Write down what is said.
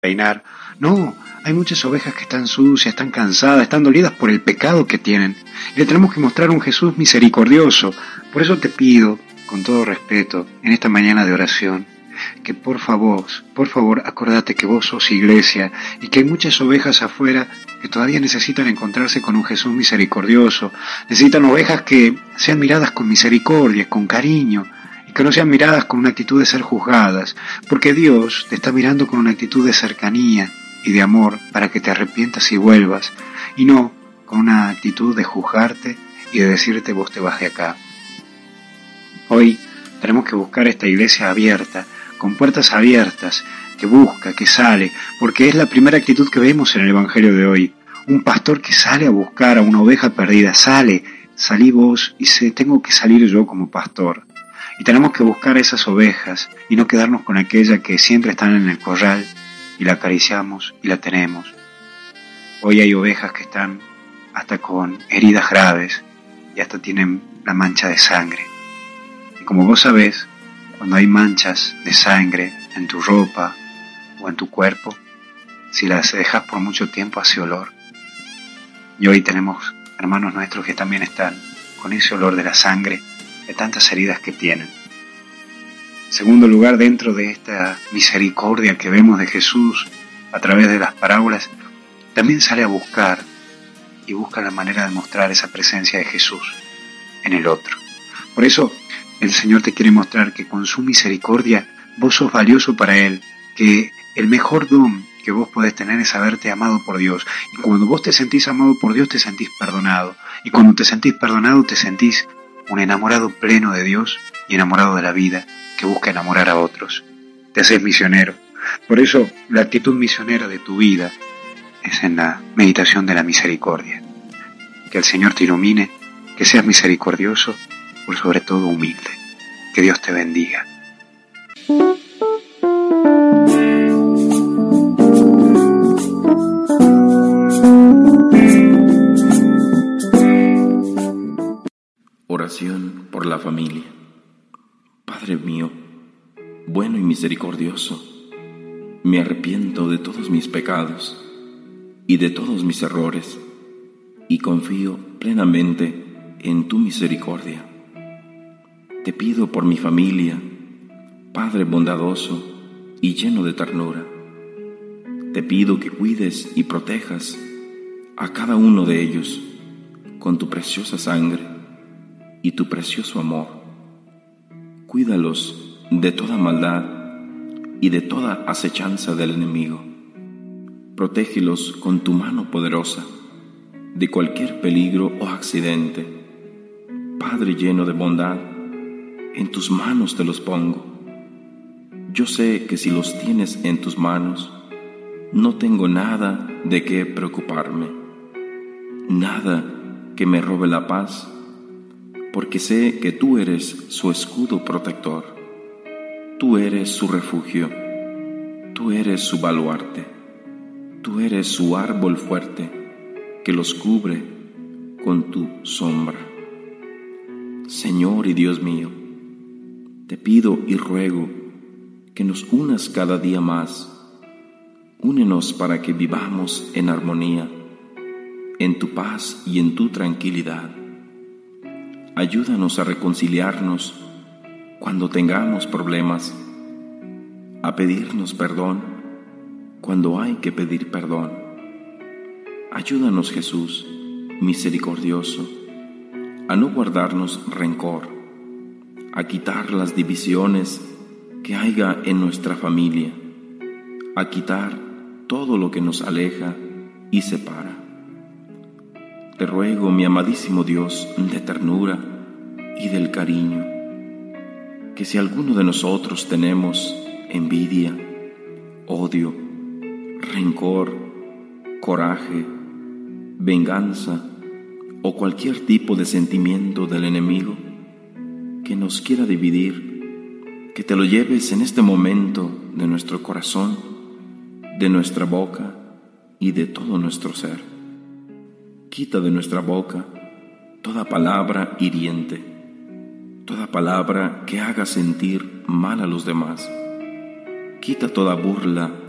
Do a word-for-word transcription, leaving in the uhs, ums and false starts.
peinar. No, hay muchas ovejas que están sucias, están cansadas, están dolidas por el pecado que tienen. Y le tenemos que mostrar un Jesús misericordioso. Por eso te pido, con todo respeto, en esta mañana de oración, que por favor, por favor, acordate que vos sos iglesia y que hay muchas ovejas afuera que todavía necesitan encontrarse con un Jesús misericordioso. Necesitan ovejas que sean miradas con misericordia, con cariño, y que no sean miradas con una actitud de ser juzgadas, porque Dios te está mirando con una actitud de cercanía y de amor para que te arrepientas y vuelvas, y no con una actitud de juzgarte y de decirte vos te vas de acá. Hoy tenemos que buscar esta iglesia abierta, con puertas abiertas, que busca, que sale, porque es la primera actitud que vemos en el Evangelio de hoy. Un pastor que sale a buscar a una oveja perdida, sale, salí vos y sé, tengo que salir yo como pastor. Y tenemos que buscar esas ovejas y no quedarnos con aquella que siempre están en el corral y la acariciamos y la tenemos. Hoy hay ovejas que están hasta con heridas graves y hasta tienen la mancha de sangre. Y como vos sabés, cuando hay manchas de sangre en tu ropa o en tu cuerpo, si las dejas por mucho tiempo hace olor. Y hoy tenemos hermanos nuestros que también están con ese olor de la sangre, de tantas heridas que tienen. En segundo lugar, dentro de esta misericordia que vemos de Jesús a través de las parábolas, también sale a buscar y busca la manera de mostrar esa presencia de Jesús en el otro. Por eso, el Señor te quiere mostrar que con su misericordia vos sos valioso para Él, que el mejor don que vos podés tener es haberte amado por Dios. Y cuando vos te sentís amado por Dios, te sentís perdonado. Y cuando te sentís perdonado, te sentís un enamorado pleno de Dios y enamorado de la vida, que busca enamorar a otros. Te haces misionero. Por eso, la actitud misionera de tu vida es en la meditación de la misericordia. Que el Señor te ilumine, que seas misericordioso, por sobre todo humilde. Que Dios te bendiga. Oración por la familia. Padre mío, bueno y misericordioso, me arrepiento de todos mis pecados y de todos mis errores y confío plenamente en tu misericordia. Te pido por mi familia, Padre bondadoso y lleno de ternura. Te pido que cuides y protejas a cada uno de ellos con tu preciosa sangre y tu precioso amor. Cuídalos de toda maldad y de toda acechanza del enemigo. Protégelos con tu mano poderosa de cualquier peligro o accidente. Padre lleno de bondad, en tus manos te los pongo. Yo sé que si los tienes en tus manos, no tengo nada de qué preocuparme, nada que me robe la paz, porque sé que tú eres su escudo protector, tú eres su refugio, tú eres su baluarte, tú eres su árbol fuerte que los cubre con tu sombra. Señor y Dios mío, te pido y ruego que nos unas cada día más. Únenos para que vivamos en armonía, en tu paz y en tu tranquilidad. Ayúdanos a reconciliarnos cuando tengamos problemas, a pedirnos perdón cuando hay que pedir perdón. Ayúdanos, Jesús, misericordioso, a no guardarnos rencor, a quitar las divisiones que haya en nuestra familia, a quitar todo lo que nos aleja y separa. Te ruego, mi amadísimo Dios de ternura y del cariño, que si alguno de nosotros tenemos envidia, odio, rencor, coraje, venganza o cualquier tipo de sentimiento del enemigo que nos quiera dividir, que te lo lleves en este momento de nuestro corazón, de nuestra boca y de todo nuestro ser. Quita de nuestra boca toda palabra hiriente, toda palabra que haga sentir mal a los demás. Quita toda burla